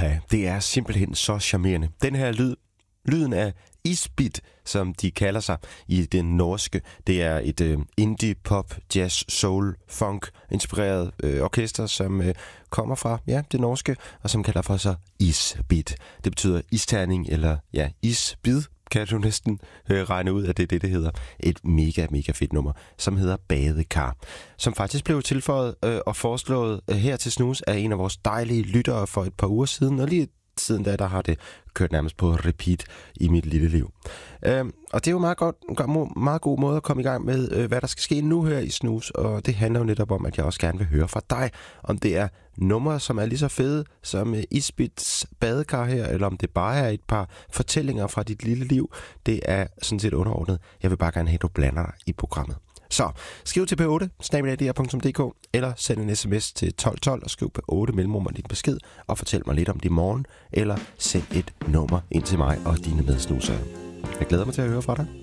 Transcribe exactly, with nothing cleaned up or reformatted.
Uha, det er simpelthen så charmerende. Den her lyd, lyden af Isbit, som de kalder sig i det norske. Det er et øh, indie, pop, jazz, soul, funk inspireret øh, orkester, som øh, kommer fra ja, det norske, og som kalder for sig Isbit. Det betyder isterning eller ja, isbid, kan du næsten øh, regne ud, at det er det, det hedder. Et mega, mega fedt nummer, som hedder Badekar, som faktisk blev tilføjet øh, og foreslået øh, her til Snus af en af vores dejlige lyttere for et par uger siden, og lige siden da, der har det kørt nærmest på repeat i mit lille liv. Øhm, og det er jo meget, godt, en meget god måde at komme i gang med, øh, hvad der skal ske nu her i Snus, og det handler jo netop om, at jeg også gerne vil høre fra dig, om det er numre, som er lige så fede som øh, Isbits Badekar her, eller om det bare er et par fortællinger fra dit lille liv. Det er sådan set underordnet. Jeg vil bare gerne have, at du blander dig i programmet. Så skriv til p otte snabel-a d r punktum d k eller send en sms til tolv tolv og skriv p otte mellemrum din besked og fortæl mig lidt om det i morgen, eller send et nummer ind til mig og dine medsnusere. Jeg glæder mig til at høre fra dig.